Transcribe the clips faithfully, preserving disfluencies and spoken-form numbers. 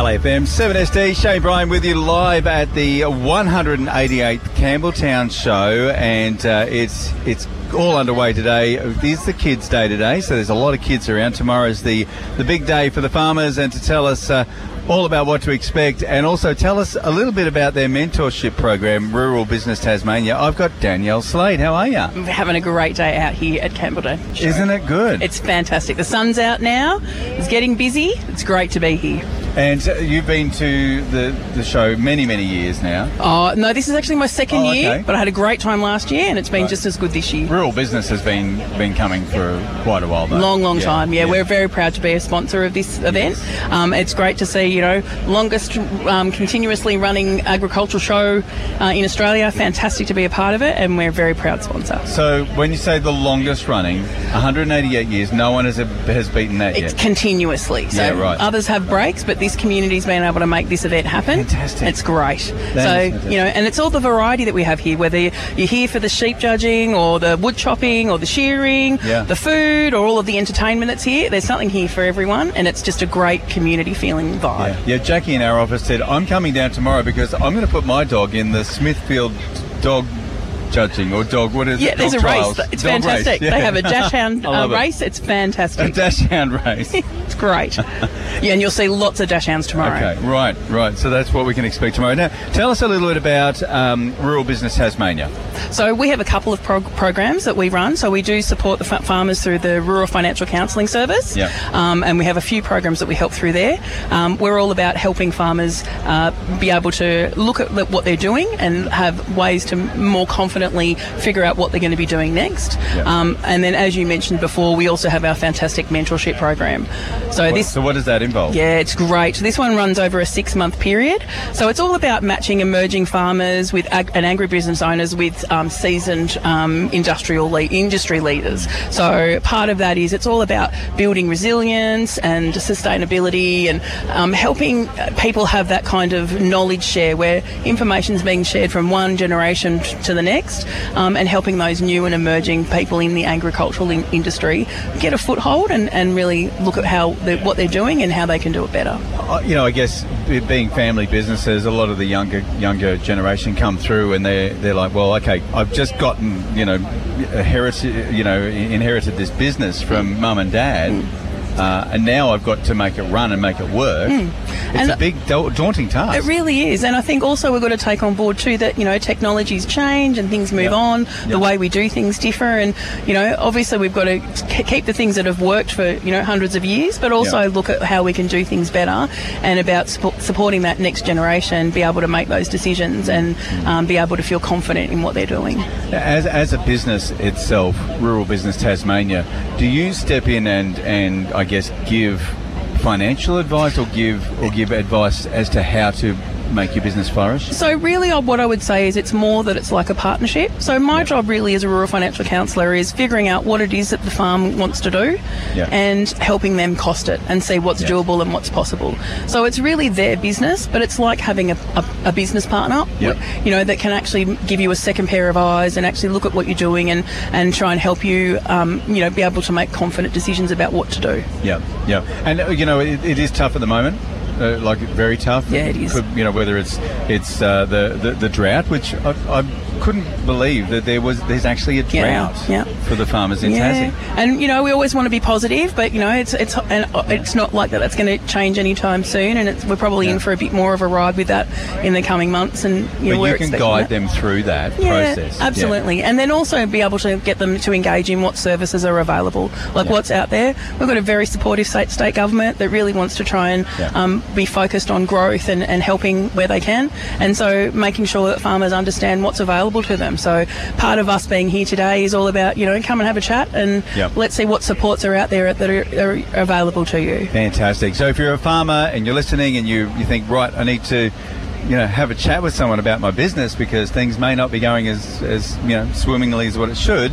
L A F M, seven S D, Shane Bryan with you live at the one hundred eighty-eighth Campbelltown show, and uh, it's it's all underway today. It is the Kids' Day today, so there's a lot of kids around. Tomorrow's the, the big day for the farmers, and to tell us uh, all about what to expect and also tell us a little bit about their mentorship program, Rural Business Tasmania, I've got Danielle Slade. How are you? We're having a great day out here at Campbelltown. Isn't it good? It's fantastic. The sun's out now. It's getting busy. It's great to be here. And uh, you've been to the, the show many, many years now. Oh, no, this is actually my second oh, okay. year, but I had a great time last year, and it's been right. just as good this year. Rural Business has been been coming for quite a while, though. Long, long yeah. time. Yeah, yeah, we're very proud to be a sponsor of this event. Yes. Um, it's great to see, you know, longest um, continuously running agricultural show uh, in Australia. Fantastic to be a part of it, and we're a very proud sponsor. So when you say the longest running, one hundred eighty-eight years, no one has has beaten that it's yet? continuously. So yeah, right. Others have breaks, but this community's been able to make this event happen. Fantastic. It's great. That so, is fantastic. you know, and it's all the variety that we have here, whether you're here for the sheep judging or the wood chopping or the shearing, yeah. the food or all of the entertainment that's here. There's something here for everyone, and it's just a great community feeling vibe. Yeah, yeah Jackie in our office said, I'm coming down tomorrow because I'm going to put my dog in the Smithfield dog judging or dog, what is yeah, it? there's dog a trials. race. It's dog fantastic. Race. Yeah. They have a dash hound uh, race. It's fantastic. A dash hound race. It's great. Yeah, and you'll see lots of dash hounds tomorrow. Okay, right, right. So that's what we can expect tomorrow. Now, tell us a little bit about um, Rural Business Tasmania. So we have a couple of prog- programs that we run. So we do support the f- farmers through the Rural Financial Counselling Service. Yep. Um, and we have a few programs that we help through there. Um, we're all about helping farmers uh, be able to look at what they're doing and have ways to more confidently figure out what they're going to be doing next. Yep. Um, and then, as you mentioned before, we also have our fantastic mentorship program. So what, this. So what does that involve? Yeah, it's great. This one runs over a six-month period. So it's all about matching emerging farmers with ag- and agribusiness owners with um, seasoned um, industrial le- industry leaders. So part of that is it's all about building resilience and sustainability and um, helping people have that kind of knowledge share where information is being shared from one generation t- to the next, um, and helping those new and emerging people in the agricultural in- industry get a foothold and, and really look at how they, what they're doing and how they can do it better. Uh, you know, I guess it being family businesses, a lot of the younger younger generation come through and they're they're like, well, okay, I've just gotten, you know, inherited, you know, inherited this business from mum and dad. Mm. Uh, and now I've got to make it run and make it work. Mm. It's and a big, da- daunting task. It really is. And I think also we've got to take on board too that, you know, technologies change and things move yep. on. Yep. The way we do things differ. And, you know, obviously we've got to keep the things that have worked for, you know, hundreds of years, but also yep. look at how we can do things better and about support, supporting that next generation, be able to make those decisions and mm. um, be able to feel confident in what they're doing. As, as a business itself, Rural Business Tasmania, do you step in and, and I guess give financial advice or give or give advice as to how to make your business flourish? So really what I would say is it's more that it's like a partnership. So my yep. job really as a rural financial counsellor is figuring out what it is that the farm wants to do yep. and helping them cost it and see what's yep. doable and what's possible. So it's really their business, but it's like having a, a, a business partner, yep. you know, that can actually give you a second pair of eyes and actually look at what you're doing and, and try and help you, um, you know, be able to make confident decisions about what to do. Yeah, yeah. And, uh, you know, it, it is tough at the moment. Uh, like very tough. Yeah, it is. For, you know, whether it's it's uh, the, the the drought, which I, I couldn't believe that there was there's actually a drought yeah, yeah. for the farmers in yeah. Tassie. And you know, we always want to be positive, but you know, it's it's and it's not like that. That's going to change anytime soon, and it's, we're probably yeah. in for a bit more of a ride with that in the coming months. And you know, but we're you can expecting guide that. them through that yeah, process. Absolutely, yeah. And then also be able to get them to engage in what services are available, like yeah. what's out there. We've got a very supportive state state government that really wants to try and yeah. um, be focused on growth and, and helping where they can, and so making sure that farmers understand what's available to them. So part of us being here today is all about, you know, come and have a chat and yep. let's see what supports are out there that are, are available to you. Fantastic. So if you're a farmer and you're listening and you, you think, right, I need to, you know, have a chat with someone about my business because things may not be going as, as you know, swimmingly as what it should,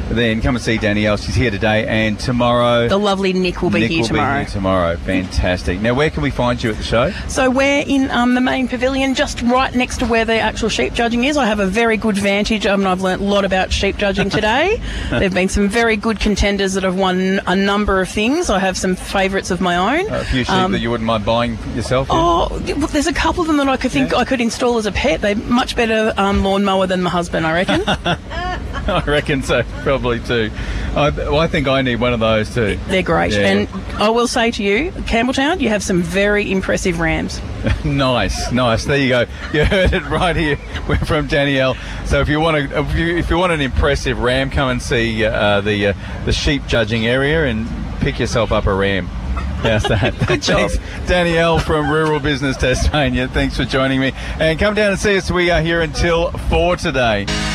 then come and see Danielle. She's here today, and tomorrow The lovely Nick will be Nick here will tomorrow. Be here tomorrow. Fantastic. Now, where can we find you at the show? So we're in um, the main pavilion, just right next to where the actual sheep judging is. I have a very good vantage. Um, I've learnt a lot about sheep judging today. There have been some very good contenders that have won a number of things. I have some favourites of my own. A few sheep Um, that you wouldn't mind buying yourself? Yeah? Oh, well, there's a couple of them that I could think Yeah. I could install as a pet. They're much better um, lawnmower than my husband, I reckon. I reckon so, probably too. I, well, I think I need one of those too. They're great. Yeah. And I will say to you, Campbelltown, you have some very impressive rams. Nice, nice. There you go. You heard it right here. We're from Danielle. So if you want to, if you, if you want an impressive ram, come and see uh, the uh, the sheep judging area and pick yourself up a ram. How's that? Good job. Thanks, Danielle from Rural Business Tasmania. Thanks for joining me. And come down and see us. We are here until four today.